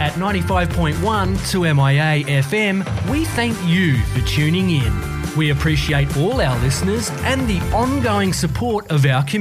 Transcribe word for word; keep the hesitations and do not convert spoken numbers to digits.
at ninety-five point one two M I A F M, we thank you for tuning in. We appreciate all our listeners and the ongoing support of our community.